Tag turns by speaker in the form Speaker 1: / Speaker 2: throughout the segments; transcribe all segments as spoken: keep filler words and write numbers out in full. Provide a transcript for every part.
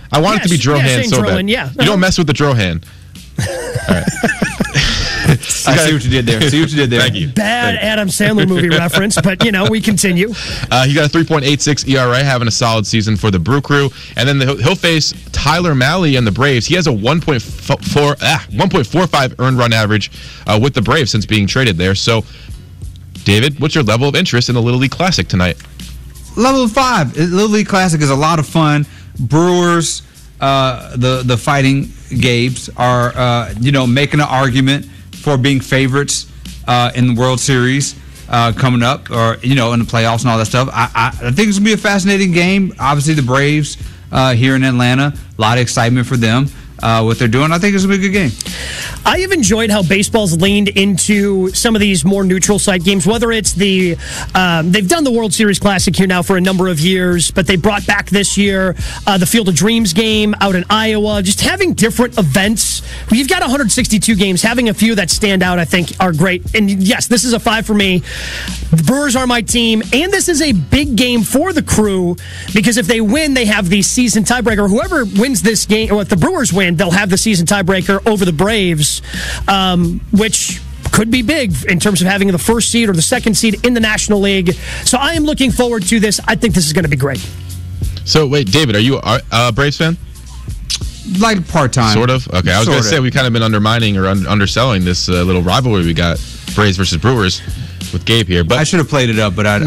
Speaker 1: I want
Speaker 2: yeah,
Speaker 1: it to be Drohan
Speaker 2: yeah,
Speaker 1: so
Speaker 2: Drohan,
Speaker 1: bad.
Speaker 2: Yeah.
Speaker 1: You don't mess with the Drohan. All right.
Speaker 3: I see what you did there. See what you did there.
Speaker 1: Thank you.
Speaker 2: Bad
Speaker 1: Thank you.
Speaker 2: Adam Sandler movie reference, but, you know, we continue.
Speaker 1: Uh, he got a three point eight six E R A, having a solid season for the Brew Crew. And then the, he'll face Tyler Mahle and the Braves. He has a one point four, ah, one point four five earned run average uh, with the Braves since being traded there. So, David, what's your level of interest in the Little League Classic tonight?
Speaker 3: Level five. Little League Classic is a lot of fun. Brewers, uh, the the Fighting Gabes, are uh, you know making an argument for being favorites uh, in the World Series uh, coming up, or you know in the playoffs and all that stuff. I, I, I think it's gonna be a fascinating game. Obviously, the Braves uh, here in Atlanta, a lot of excitement for them. Uh, what they're doing, I think it's going to be a good game.
Speaker 2: I have enjoyed how baseball's leaned into some of these more neutral site games, whether it's the, um, they've done the World Series Classic here now for a number of years, but they brought back this year uh, the Field of Dreams game out in Iowa. Just having different events. You've got one hundred sixty-two games. Having a few that stand out, I think, are great. And yes, this is a five for me. The Brewers are my team, and this is a big game for the Crew because if they win, they have the season tiebreaker. Whoever wins this game, or if the Brewers win, they'll have the season tiebreaker over the Braves, um, which could be big in terms of having the first seed or the second seed in the National League. So I am looking forward to this. I think this is going to be great.
Speaker 1: So, wait, David, are you a uh, Braves fan?
Speaker 3: Like part-time.
Speaker 1: Sort of? Okay, I was going to say we've kind of been undermining or un- underselling this uh, little rivalry we got, Braves versus Brewers, with Gabe here. But
Speaker 3: I should have played it up, but I, I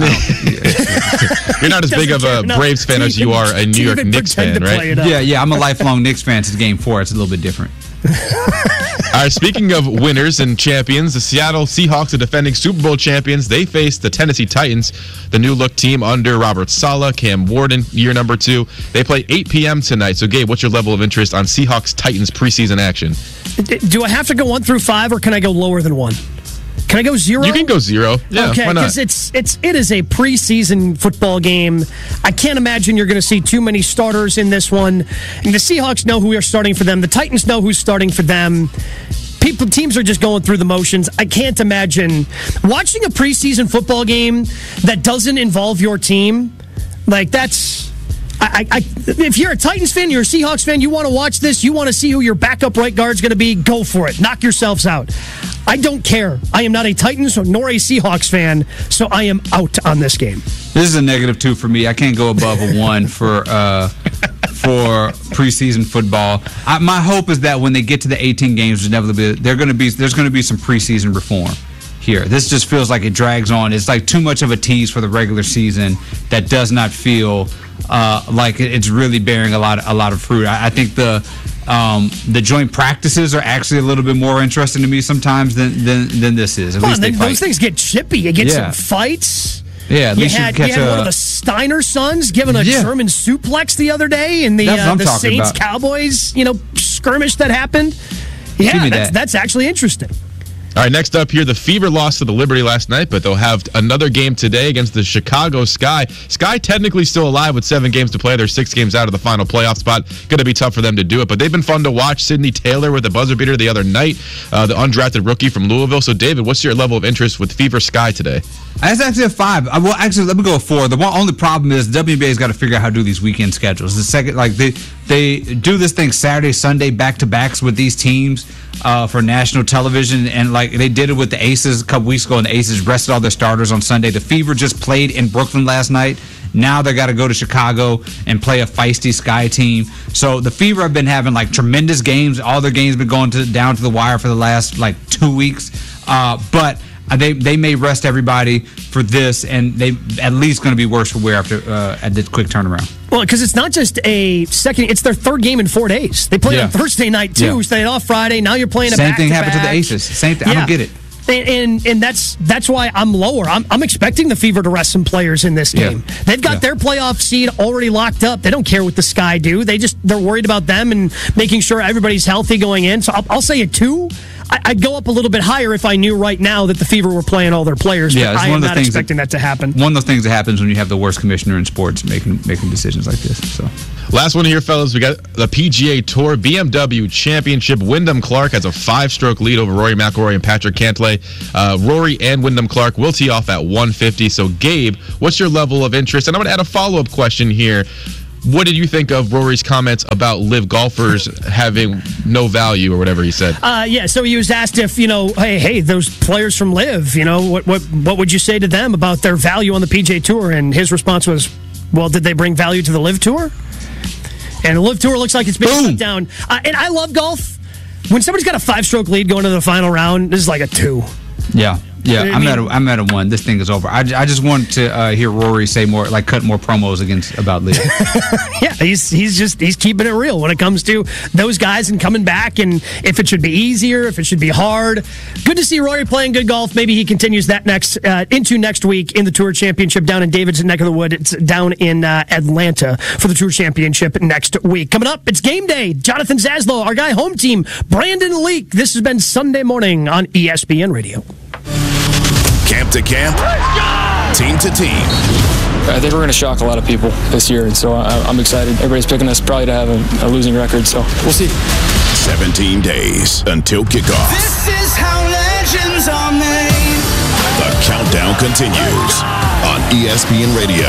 Speaker 3: don't.
Speaker 1: You're not as big of a Braves fan as you are a New York Knicks fan, right?
Speaker 3: Yeah, yeah, I'm a lifelong Knicks fan since Game four. It's a little bit different.
Speaker 1: All right, speaking of winners and champions, the Seattle Seahawks, the defending Super Bowl champions, they face the Tennessee Titans, the new-look team under Robert Saleh, Cam Warden, year number two. They play eight p.m. tonight. So, Gabe, what's your level of interest on Seahawks-Titans preseason action?
Speaker 2: Do I have to go one through five, or can I go lower than one? Can I go zero?
Speaker 1: You can go zero. Yeah,
Speaker 2: okay,
Speaker 1: why not?
Speaker 2: because it's it's it is a preseason football game. I can't imagine you're going to see too many starters in this one. And the Seahawks know who are starting for them. The Titans know who's starting for them. People, teams are just going through the motions. I can't imagine watching a preseason football game that doesn't involve your team. Like that's. I, I, if you're a Titans fan, you're a Seahawks fan, you want to watch this, you want to see who your backup right guard is going to be, go for it. Knock yourselves out. I don't care. I am not a Titans nor a Seahawks fan, so I am out on this game.
Speaker 3: This is a negative two for me. I can't go above a one for uh, for preseason football. I, my hope is that when they get to the eighteen games, inevitably they're going to be there's going to be some preseason reform here. This just feels like it drags on. It's like too much of a tease for the regular season that does not feel uh, like it's really bearing a lot a lot of fruit. I, I think the um, the joint practices are actually a little bit more interesting to me sometimes than than, than this is. At
Speaker 2: Well,
Speaker 3: least they
Speaker 2: then
Speaker 3: fight.
Speaker 2: those things get chippy. You get
Speaker 3: Yeah.
Speaker 2: some fights.
Speaker 3: Yeah, at
Speaker 2: You
Speaker 3: least you
Speaker 2: had,
Speaker 3: can
Speaker 2: you
Speaker 3: catch
Speaker 2: had
Speaker 3: a,
Speaker 2: one of the Steiner sons giving a
Speaker 3: Yeah.
Speaker 2: German suplex the other day in the
Speaker 3: That's what
Speaker 2: uh,
Speaker 3: I'm
Speaker 2: the
Speaker 3: talking
Speaker 2: Saints
Speaker 3: about.
Speaker 2: Cowboys, you know, skirmish that happened.
Speaker 3: Give
Speaker 2: Yeah,
Speaker 3: me
Speaker 2: that's
Speaker 3: that.
Speaker 2: that's actually interesting.
Speaker 1: All right, next up here, the Fever lost to the Liberty last night, but they'll have another game today against the Chicago Sky. Sky technically still alive with seven games to play. They're six games out of the final playoff spot. Going to be tough for them to do it, but they've been fun to watch. Sidney Taylor with a buzzer beater the other night, uh, the undrafted rookie from Louisville. So, David, what's your level of interest with Fever Sky today?
Speaker 3: That's actually a five. I, well, actually, let me go a four. The one, only problem is the W N B A's got to figure out how to do these weekend schedules. The second, like they they do this thing Saturday, Sunday back to backs with these teams uh, for national television, and like they did it with the Aces a couple weeks ago, and the Aces rested all their starters on Sunday. The Fever just played in Brooklyn last night. Now they got to go to Chicago and play a feisty Sky team. So the Fever have been having like tremendous games. All their games have been going to down to the wire for the last like two weeks, uh, but. They they may rest everybody for this, and they at least going to be worse for wear after uh, at this quick turnaround.
Speaker 2: Well, because it's not just a second; it's their third game in four days. They played
Speaker 3: Yeah.
Speaker 2: on Thursday night too,
Speaker 3: Yeah.
Speaker 2: stayed off Friday. Now you're playing a
Speaker 3: Same thing
Speaker 2: back-to-back.
Speaker 3: happened to the Aces. Same thing. I don't get it.
Speaker 2: And, and and that's that's why I'm lower. I'm I'm expecting the Fever to rest some players in this
Speaker 3: Yeah.
Speaker 2: game. They've got
Speaker 3: Yeah.
Speaker 2: their playoff seed already locked up. They don't care what the Sky do. They just they're worried about them and making sure everybody's healthy going in. So I'll, I'll say a two. I, I'd go up a little bit higher if I knew right now that the Fever were playing all their players.
Speaker 3: Yeah,
Speaker 2: but
Speaker 3: it's
Speaker 2: I
Speaker 3: one
Speaker 2: am
Speaker 3: of the
Speaker 2: not
Speaker 3: things
Speaker 2: expecting that,
Speaker 3: that-
Speaker 2: to happen.
Speaker 3: One of the things that happens when you have the worst commissioner in sports making making decisions like this. So.
Speaker 1: Last one here, fellas. We got the P G A Tour B M W Championship. Wyndham Clark has a five-stroke lead over Rory McIlroy and Patrick Cantlay. Uh, Rory and Wyndham Clark will tee off at one fifty. So, Gabe, what's your level of interest? And I'm going to add a follow-up question here. What did you think of Rory's comments about live golfers having no value or whatever he said?
Speaker 2: Uh, yeah, so he was asked if, you know, hey, hey, those players from Live, you know, what, what, what would you say to them about their value on the P G A Tour? And his response was, well, did they bring value to the Live Tour? And the Live Tour looks like it's been shut down. Uh, and I love golf. When somebody's got a five-stroke lead going to the final round, this is like a two.
Speaker 3: Yeah. Yeah,
Speaker 2: I
Speaker 3: I'm
Speaker 2: mean,
Speaker 3: at a, I'm at a one. This thing is over. I, I just want to uh, hear Rory say more, like cut more promos against about Liv.
Speaker 2: Yeah, he's he's just he's keeping it real when it comes to those guys and coming back, and if it should be easier, if it should be hard. Good to see Rory playing good golf. Maybe he continues that next uh, into next week in the Tour Championship down in Davidson neck of the wood. It's down in uh, Atlanta for the Tour Championship next week. Coming up, it's game day. Jonathan Zaslow, our guy home team, Brandon Leak. This has been Sunday morning on E S P N Radio.
Speaker 4: Camp to camp, team to team.
Speaker 5: I think we're going to shock a lot of people this year, and so I, I'm excited. Everybody's picking us probably to have a, a losing record, so we'll see.
Speaker 4: seventeen days until kickoff.
Speaker 6: This is how legends are made.
Speaker 4: The countdown continues on E S P N Radio.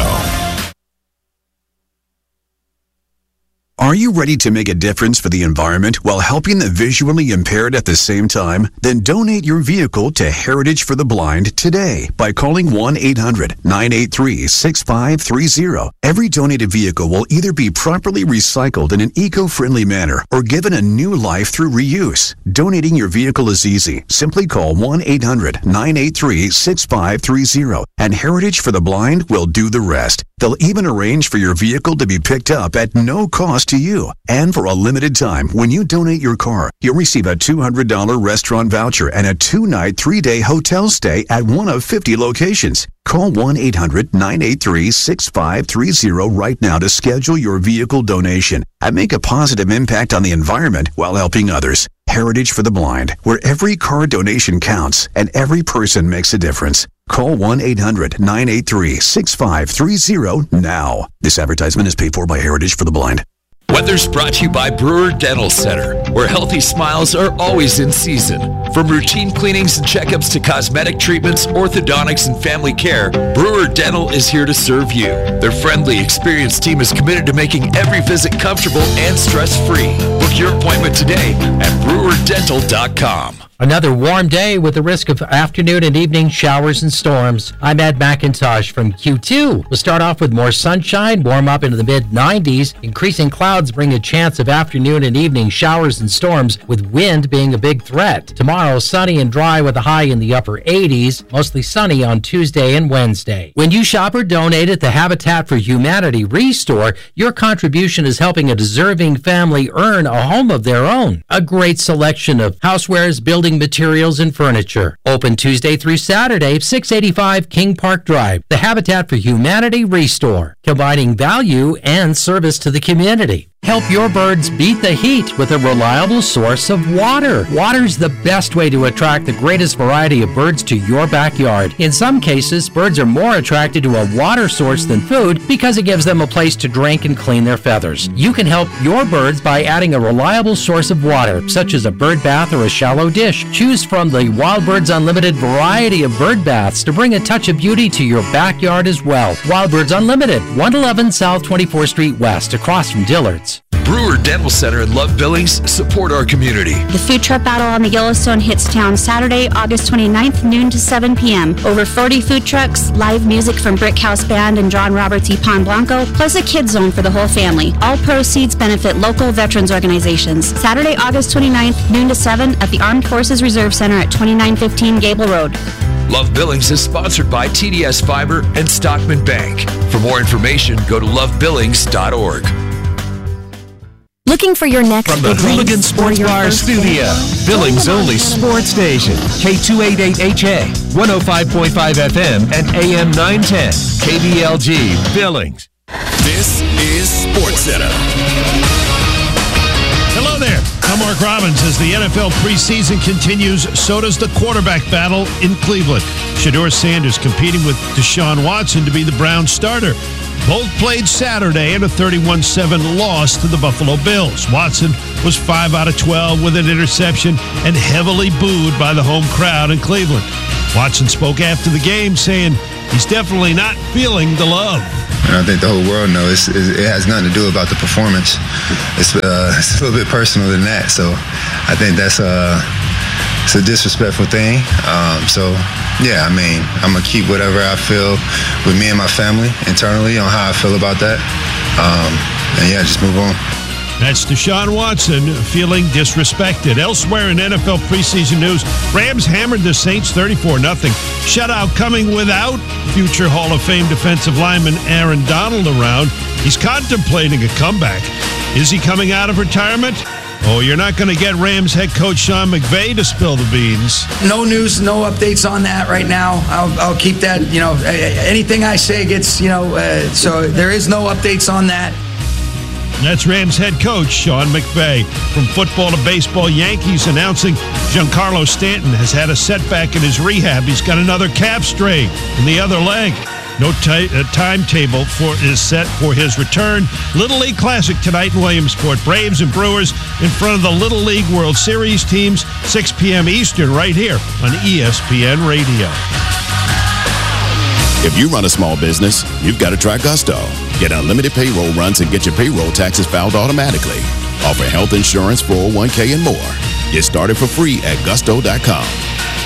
Speaker 4: Are you ready to make a difference for the environment while helping the visually impaired at the same time? Then donate your vehicle to Heritage for the Blind today by calling one eight hundred nine eight three six five three zero. Every donated vehicle will either be properly recycled in an eco-friendly manner or given a new life through reuse. Donating your vehicle is easy. Simply call one eight hundred nine eight three six five three zero and Heritage for the Blind will do the rest. They'll even arrange for your vehicle to be picked up at no cost to you. And for a limited time, when you donate your car, you'll receive a two hundred dollars restaurant voucher and a two-night, three-day hotel stay at one of fifty locations. Call one eight hundred nine eight three six five three zero right now to schedule your vehicle donation and make a positive impact on the environment while helping others. Heritage for the Blind, where every car donation counts and every person makes a difference. Call one eight hundred nine eight three six five three zero now. This advertisement is paid for by Heritage for the Blind.
Speaker 7: Weather's brought to you by Brewer Dental Center, where healthy smiles are always in season. From routine cleanings and checkups to cosmetic treatments, orthodontics, and family care, Brewer Dental is here to serve you. Their friendly, experienced team is committed to making every visit comfortable and stress-free. Book your appointment today at brewer dental dot com.
Speaker 8: Another warm day with the risk of afternoon and evening showers and storms. I'm Ed McIntosh from Q two. We'll start off with more sunshine, warm up into the mid nineties. Increasing clouds bring a chance of afternoon and evening showers and storms, with wind being a big threat. Tomorrow, sunny and dry with a high in the upper eighties. Mostly sunny on Tuesday and Wednesday. When you shop or donate at the Habitat for Humanity Restore, your contribution is helping a deserving family earn a home of their own. A great selection of housewares, building materials, and furniture. Open Tuesday through Saturday, six eighty-five King Park Drive. The Habitat for Humanity Restore, combining value and service to the community. Help your birds beat the heat with a reliable source of water. Water's the best way to attract the greatest variety of birds to your backyard. In some cases, birds are more attracted to a water source than food because it gives them a place to drink and clean their feathers. You can help your birds by adding a reliable source of water, such as a bird bath or a shallow dish. Choose from the Wild Birds Unlimited variety of bird baths to bring a touch of beauty to your backyard as well. Wild Birds Unlimited, one eleven South twenty-fourth Street West, across from Dillard's.
Speaker 7: Brewer Dental Center and Love Billings support our community.
Speaker 9: The food truck battle on the Yellowstone hits town Saturday, August twenty-ninth, noon to seven p.m. Over forty food trucks, live music from Brick House Band and John Roberts y Pan Blanco, plus a kids zone for the whole family. All proceeds benefit local veterans organizations. Saturday, August twenty-ninth, noon to seven at the Armed Forces Reserve Center at twenty-nine fifteen Gable Road.
Speaker 7: Love Billings is sponsored by T D S Fiber and Stockman Bank. For more information, go to love billings dot org.
Speaker 10: Looking for your next
Speaker 11: From the Hooligan Sports Bar studio, Billings' only sports station, K two eighty-eight H A, one oh five point five F M and A M nine ten, K B L G, Billings.
Speaker 4: This is SportsCenter.
Speaker 12: Hello there. I'm Mark Robbins. As the N F L preseason continues, so does the quarterback battle in Cleveland. Shedeur Sanders competing with Deshaun Watson to be the Browns starter. Both played Saturday in a thirty-one seven loss to the Buffalo Bills. Watson was five out of twelve with an interception and heavily booed by the home crowd in Cleveland. Watson spoke after the game saying he's definitely not feeling the love.
Speaker 10: and I think the whole world knows it's, it has nothing to do about the performance. It's, uh, it's a little bit personal than that. So I think that's a, it's a disrespectful thing. Um, so, yeah, I mean, I'm going to keep whatever I feel with me and my family internally on how I feel about that. Um, and, yeah, just move on.
Speaker 12: That's Deshaun Watson feeling disrespected. Elsewhere in N F L preseason news, Rams hammered the Saints thirty-four nothing. Shutout coming without future Hall of Fame defensive lineman Aaron Donald around. He's contemplating a comeback. Is he coming out of retirement? Oh, you're not going to get Rams head coach Sean McVay to spill the beans.
Speaker 13: No news, no updates on that right now. I'll, I'll keep that, you know, anything I say gets, you know, uh, so there is no updates on that.
Speaker 12: That's Rams head coach Sean McVay. From football to baseball, Yankees announcing Giancarlo Stanton has had a setback in his rehab. He's got another calf strain in the other leg. No t- uh, timetable for is set for his return. Little League Classic tonight in Williamsport. Braves and Brewers in front of the Little League World Series teams, six p.m. Eastern, right here on E S P N Radio.
Speaker 14: If you run a small business, you've got to try Gusto. Get unlimited payroll runs and get your payroll taxes filed automatically. Offer health insurance, four oh one k, and more. Get started for free at gusto dot com.